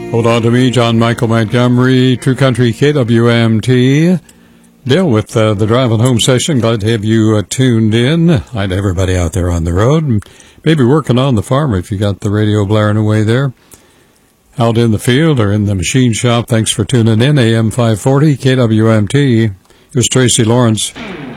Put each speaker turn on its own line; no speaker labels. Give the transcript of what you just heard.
Hold on to me, John Michael Montgomery, True Country KWMT. Dale with the driving home session. Glad to have you tuned in. Hi to everybody out there on the road. Maybe working on the farm if you got the radio blaring away there. Out in the field or in the machine shop, thanks for tuning in. AM 540 KWMT. Here's Tracy Lawrence.